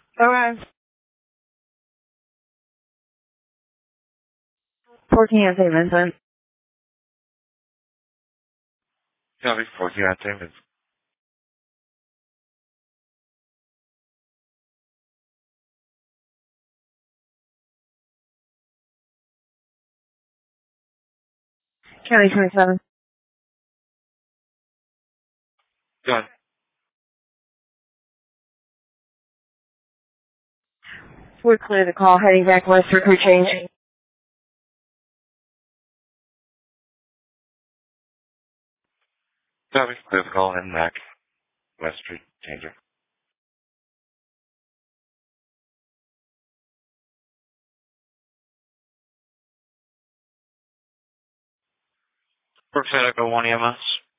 Okay. 14 at St. Vincent. Copy 14 at St. Vincent. County 27. Done. We're clear the call, heading back west for crew change. Copy. Clear the call and back. West Street Changer. Brookside Echo 1 EMS.